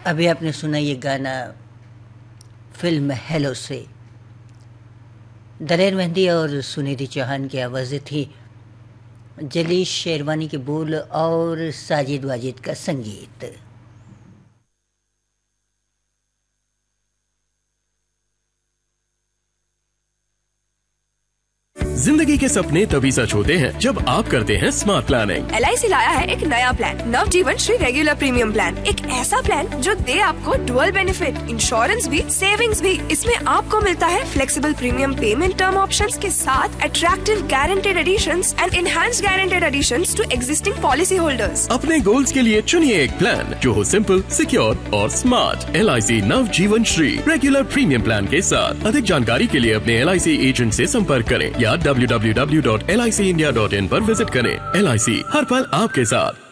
अभी आपने सुना ये गाना फिल्म हेलो से। दलेर मेहंदी और सुनिधि चौहान की आवाज़ें थी, जलीश शेरवानी के बोल और साजिद वाजिद का संगीत। जिंदगी के सपने तभी सच होते हैं जब आप करते हैं स्मार्ट प्लानिंग। LIC लाया है एक नया प्लान, नवजीवन श्री रेगुलर प्रीमियम प्लान। एक ऐसा प्लान जो दे आपको डुअल बेनिफिट, इंश्योरेंस भी, सेविंग्स भी। इसमें आपको मिलता है flexible premium payment term options के साथ attractive guaranteed editions and enhanced guaranteed additions to existing policy holders. अपने गोल्स के लिए चुनिए एक प्लान जो हो सिंपल, सिक्योर और स्मार्ट। LIC नवजीवन श्री रेगुलर प्रीमियम प्लान के साथ। अधिक जानकारी के लिए अपने LIC एजेंट से संपर्क करें या www.licindia.in पर विजिट करें। LIC हर पल आपके साथ।